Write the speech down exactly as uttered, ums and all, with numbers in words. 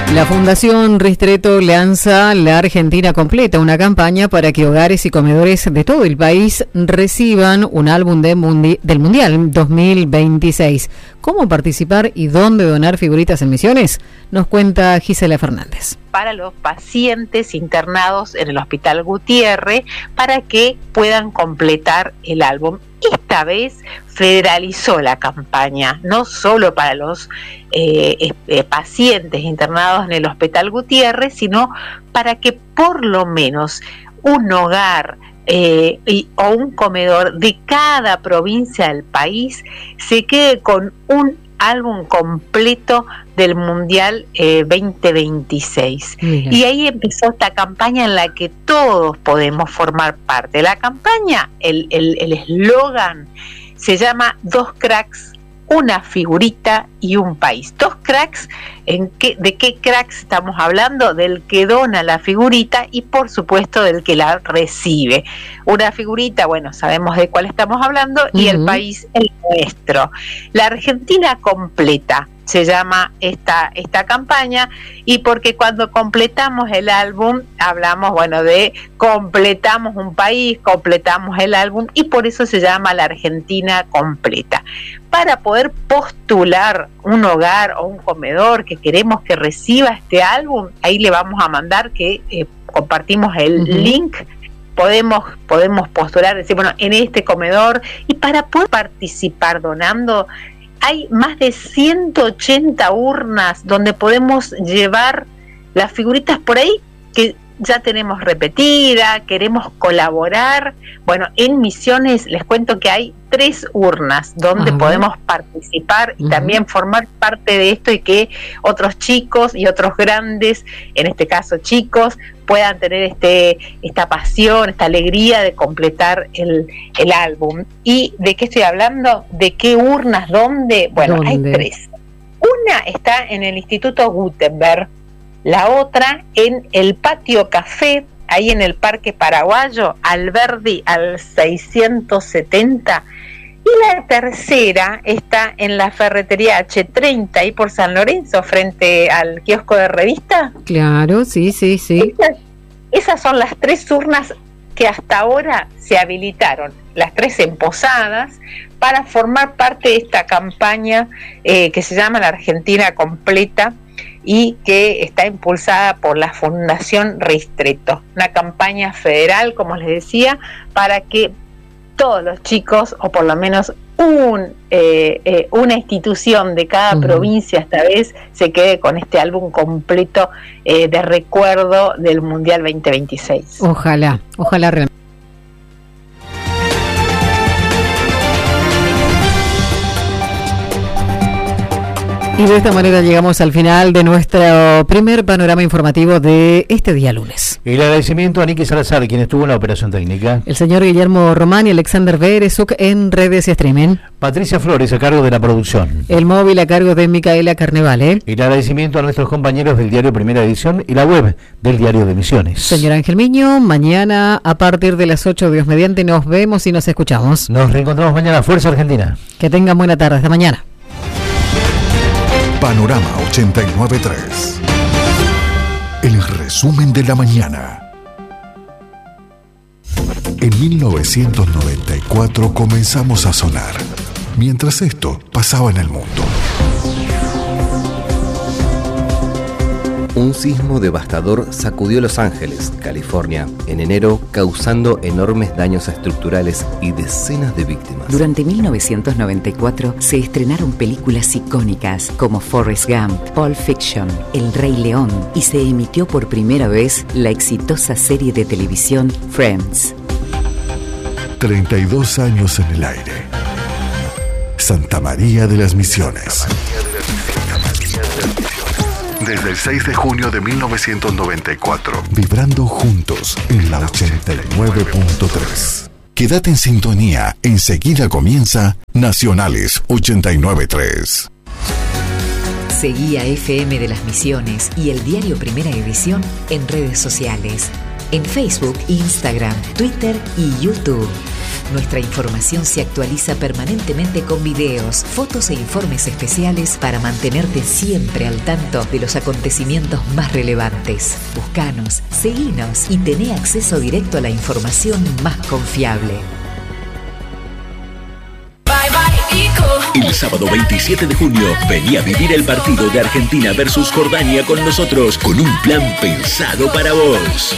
La Fundación Ristretto lanza La Argentina Completa, una campaña para que hogares y comedores de todo el país reciban un álbum de mundi- del Mundial dos mil veintiséis. ¿Cómo participar y dónde donar figuritas en Misiones? Nos cuenta Gisela Fernández. Para los pacientes internados en el Hospital Gutiérrez, para que puedan completar el álbum. Esta vez federalizó la campaña, no solo para los eh, eh, pacientes internados en el Hospital Gutiérrez, sino para que por lo menos un hogar eh, y, o un comedor de cada provincia del país se quede con un álbum completo del Mundial eh, veinte veintiséis. Mira. Y ahí empezó esta campaña en la que todos podemos formar parte. La campaña, el eslogan, se llama Dos cracks, una figurita y un país. Dos cracks, ¿en qué, ¿de qué cracks estamos hablando? Del que dona la figurita y por supuesto del que la recibe. Una figurita, bueno, sabemos de cuál estamos hablando, uh-huh. y el país, el nuestro. La Argentina Completa se llama esta, esta campaña, y porque cuando completamos el álbum, hablamos, bueno, de completamos un país, completamos el álbum, y por eso se llama La Argentina Completa. Para poder postular un hogar o un comedor que queremos que reciba este álbum, ahí le vamos a mandar que eh, compartimos el uh-huh. link. Podemos, podemos postular, decir, bueno, en este comedor, y para poder participar donando, hay más de ciento ochenta urnas donde podemos llevar las figuritas por ahí que ya tenemos repetida, queremos colaborar. Bueno, en Misiones les cuento que hay tres urnas donde uh-huh. podemos participar y uh-huh. también formar parte de esto, y que otros chicos y otros grandes, en este caso chicos, puedan tener este esta pasión, esta alegría de completar el, el álbum. ¿Y de qué estoy hablando? ¿De qué urnas? ¿Dónde? Bueno, ¿Dónde? Hay tres. Una está en el Instituto Gutenberg, la otra en el Patio Café, ahí en el Parque Paraguayo, Alberdi al seiscientos setenta, y la tercera está en la Ferretería H treinta, ahí por San Lorenzo, frente al kiosco de revista. Claro, sí, sí, sí. Esas, esas son las tres urnas que hasta ahora se habilitaron, las tres en Posadas, para formar parte de esta campaña eh, que se llama La Argentina Completa, y que está impulsada por la Fundación Ristretto, una campaña federal, como les decía, para que todos los chicos, o por lo menos un, eh, eh, una institución de cada uh-huh. provincia esta vez, se quede con este álbum completo eh, de recuerdo del Mundial veinte veintiséis. Ojalá, ojalá realmente. Y de esta manera llegamos al final de nuestro primer panorama informativo de este día lunes. El agradecimiento a Niki Salazar, quien estuvo en la operación técnica. El señor Guillermo Román y Alexander Berezuk en redes y streaming. Patricia Flores a cargo de la producción. El móvil a cargo de Micaela Carnevale. El agradecimiento a nuestros compañeros del diario Primera Edición y la web del diario de Misiones. Señor Ángel Miño, mañana a partir de las ocho, Dios mediante, nos vemos y nos escuchamos. Nos reencontramos mañana. Fuerza Argentina. Que tengan buena tarde. Hasta mañana. Panorama ochenta y nueve punto tres. El resumen de la mañana. En mil novecientos noventa y cuatro comenzamos a sonar, mientras esto pasaba en el mundo. Un sismo devastador sacudió Los Ángeles, California, en enero, causando enormes daños estructurales y decenas de víctimas. Durante mil novecientos noventa y cuatro se estrenaron películas icónicas como Forrest Gump, Pulp Fiction, El Rey León, y se emitió por primera vez la exitosa serie de televisión Friends. treinta y dos años en el aire. Santa María de las Misiones. Desde el seis de junio de mil novecientos noventa y cuatro, vibrando juntos en la ochenta y nueve punto tres. Quédate en sintonía, enseguida comienza Nacionales ochenta y nueve punto tres. Seguí a F M de las Misiones y el diario Primera Edición en redes sociales. en Facebook, Instagram, Twitter y YouTube. Nuestra información se actualiza permanentemente con videos, fotos e informes especiales para mantenerte siempre al tanto de los acontecimientos más relevantes. Buscanos, seguinos y tené acceso directo a la información más confiable. El sábado veintisiete de junio, vení a vivir el partido de Argentina versus Jordania con nosotros, con un plan pensado para vos.